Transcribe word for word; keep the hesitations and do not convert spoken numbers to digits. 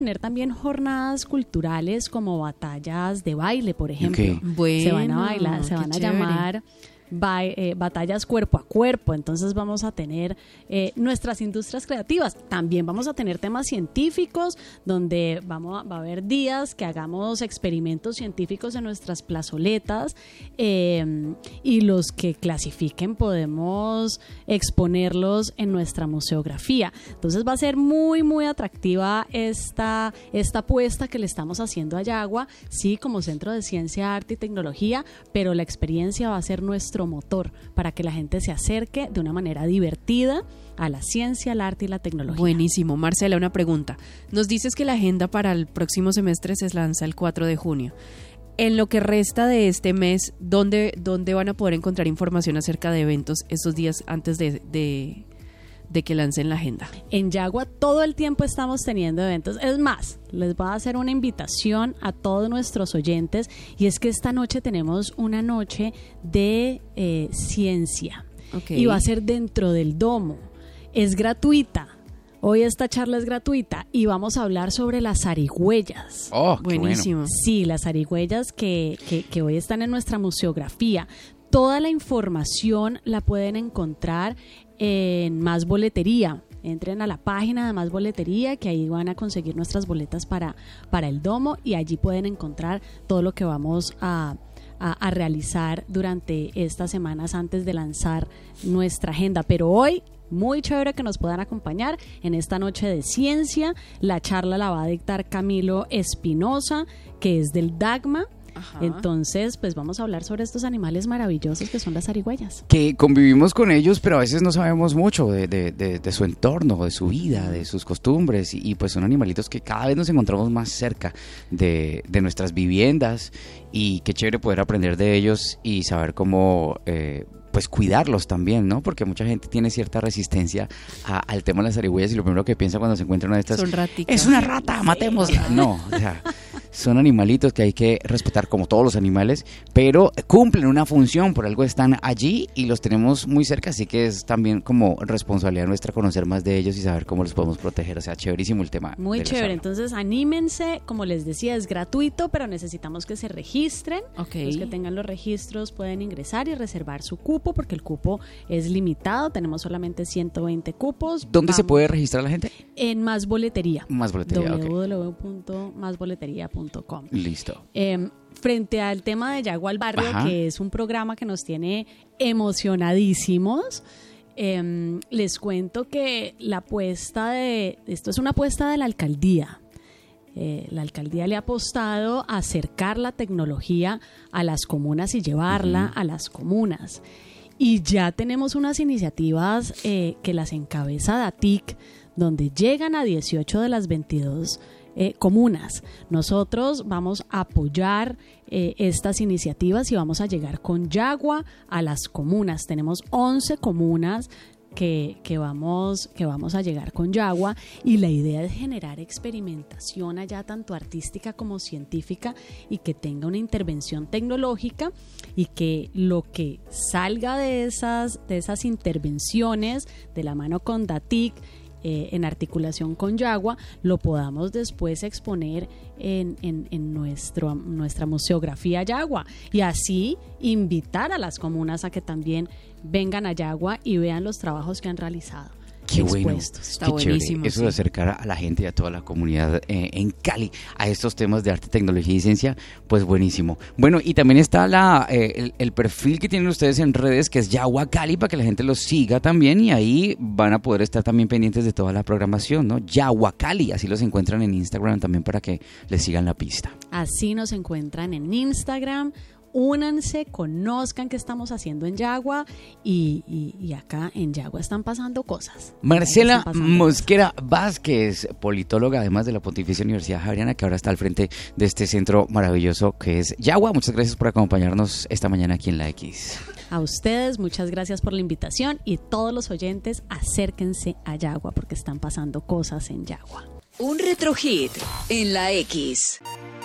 tener también jornadas culturales como batallas de baile, por ejemplo. Okay. Bueno, se van a bailar, se qué van a chévere. llamar ba- eh, batallas cuerpo a cuerpo. Entonces vamos a tener eh, nuestras industrias creativas. También vamos a tener temas científicos, donde vamos a, va a haber días que hagamos experimentos científicos en nuestras plazoletas, eh, y los que clasifiquen podemos exponerlos en nuestra museografía. Entonces va a ser muy, muy atractiva esta, esta apuesta que le estamos haciendo a Yagua, sí, como Centro de Ciencia, Arte y Tecnología, pero la experiencia va a ser nuestro motor para que la gente se acerque de una manera divertida a la ciencia, el arte y la tecnología. Buenísimo. Marcela, una pregunta. Nos dices que la agenda para el próximo semestre se lanza el cuatro de junio. En lo que resta de este mes, ¿dónde, dónde van a poder encontrar información acerca de eventos estos días antes de, de, de que lancen la agenda? En Yagua todo el tiempo estamos teniendo eventos. Es más, les voy a hacer una invitación a todos nuestros oyentes, y es que esta noche tenemos una noche de eh, ciencia. Okay. Y va a ser dentro del domo. Es gratuita. Hoy esta charla es gratuita y vamos a hablar sobre las zarigüeyas. Oh, buenísimo. Bueno. Sí, las zarigüeyas que, que, que hoy están en nuestra museografía. Toda la información la pueden encontrar en Más Boletería. Entren a la página de Más Boletería, que ahí van a conseguir nuestras boletas para, para el domo, y allí pueden encontrar todo lo que vamos a, a, a realizar durante estas semanas antes de lanzar nuestra agenda. Pero hoy, muy chévere que nos puedan acompañar en esta noche de ciencia. La charla la va a dictar Camilo Espinosa, que es del DAGMA. Ajá. Entonces, pues vamos a hablar sobre estos animales maravillosos que son las zarigüeyas. Que convivimos con ellos, pero a veces no sabemos mucho de, de, de, de su entorno, de su vida, de sus costumbres, y, y pues son animalitos que cada vez nos encontramos más cerca de, de nuestras viviendas, y qué chévere poder aprender de ellos y saber cómo... Eh, pues cuidarlos también, ¿no? Porque mucha gente tiene cierta resistencia a, al tema de las zarigüeyas, y lo primero que piensa cuando se encuentra una de estas son raticas. Es una rata, matémosla. No, o sea, son animalitos que hay que respetar como todos los animales, pero cumplen una función, por algo están allí y los tenemos muy cerca, así que es también como responsabilidad nuestra conocer más de ellos y saber cómo los podemos proteger. O sea, chéverísimo el tema. Muy chévere, entonces anímense, como les decía, es gratuito, pero necesitamos que se registren. Okay. Los que tengan los registros pueden ingresar y reservar su cupo, porque el cupo es limitado, tenemos solamente ciento veinte cupos. ¿Dónde Vamos. se puede registrar la gente? En Más Boletería. Más Boletería, doble u doble u doble u ok. punto más boletería punto com. Listo. Eh, frente al tema de Yagua al Barrio, Ajá. que es un programa que nos tiene emocionadísimos, eh, les cuento que la apuesta de, esto es una apuesta de la alcaldía. Eh, la alcaldía le ha apostado a acercar la tecnología a las comunas y llevarla uh-huh. a las comunas. Y ya tenemos unas iniciativas eh, que las encabeza DATIC, donde llegan a dieciocho de las veintidós eh, comunas. Nosotros vamos a apoyar eh, estas iniciativas y vamos a llegar con Yagua a las comunas. Tenemos once comunas Que, que, vamos, que vamos a llegar con Yagua, y la idea es generar experimentación allá, tanto artística como científica, y que tenga una intervención tecnológica, y que lo que salga de esas, de esas intervenciones de la mano con DATIC, eh, en articulación con Yagua, lo podamos después exponer en, en, en nuestro, nuestra museografía Yagua, y así invitar a las comunas a que también vengan a Yagua y vean los trabajos que han realizado. Qué bueno, está qué buenísimo. Chévere. Eso sí. de acercar a la gente y a toda la comunidad eh, en Cali a estos temas de arte, tecnología y ciencia, pues buenísimo. Bueno, y también está la eh, el, el perfil que tienen ustedes en redes, que es Yagua Cali, para que la gente los siga también, y ahí van a poder estar también pendientes de toda la programación, ¿no? Yagua Cali, así los encuentran en Instagram también, para que les sigan la pista. Así nos encuentran en Instagram. Únanse, conozcan qué estamos haciendo en Yagua, y, y, y acá en Yagua están pasando cosas. Marcela pasando Mosquera cosas. Vázquez, politóloga además de la Pontificia Universidad Javeriana, que ahora está al frente de este centro maravilloso que es Yagua. Muchas gracias por acompañarnos esta mañana aquí en La X. A ustedes, muchas gracias por la invitación, y todos los oyentes, acérquense a Yagua porque están pasando cosas en Yagua. Un retrohit en La X.